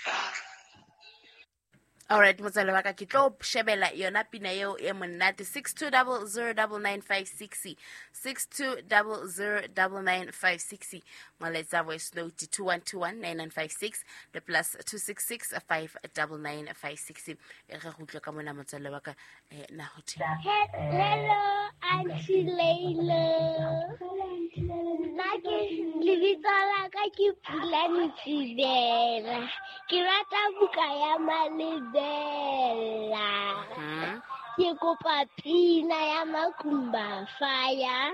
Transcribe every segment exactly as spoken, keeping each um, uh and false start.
Alright, motswalle wa ka ke tlo shebela yona pina eo e monate six two zero zero nine nine five six six two zero zero nine nine five six moletsa voice note two one two one nine nine five six the plus two six six five nine nine five six e re go utlwa ka mona motswalle wa ka na ho the Hello Auntie Leila. Nake lebitso la ka ke Pulane Tsibela. Ke rata buka ya Malebela. Ke kopa pina ya Makumba Fire.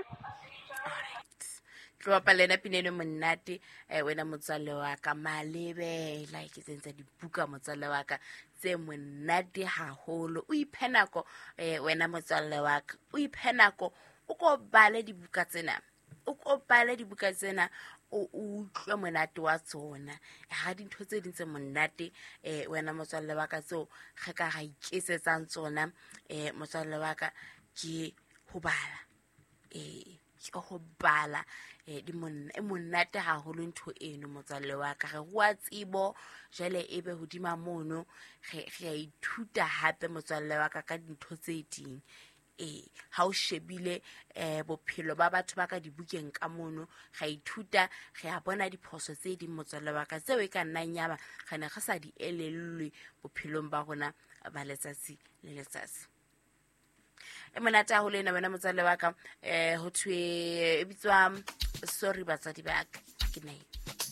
tlo bapala ena pina eno monate wena motswalle wa ka Malebela ke tsentse dibuka motswalle wa ka tse monate haholo o iphe nako wena motswalle wa ka o iphe nako o ko bale dibuka tsena o ko bale dibuka tsena o utlwe monate wa tsona ha dintho tse dintse monate wena motswalle wa ka tseo ga ka ga iketsetsang tsona motswalle wa ka ke ho bala eh ke ho bala di monna e monate haholo ntho eno motswalle wa ka re wa tsebo jale ebe hodima mono ge ge ithuta hape motswalle wa ka ka dintho tse ding eh ha o shebile eh bophelo ba batho ba ka dibukeng ka mono ga ithuta ge a bona diphoso tse di motswalle wa ka tseo e ka nna nyaba ga ne ga sa di elellwe bophelong ba rona ba letsatsi le letsatsi e monate a ho lena wena motswalle wa ka eh ho thwe e bitswa sorry batsadi ba ka ke nei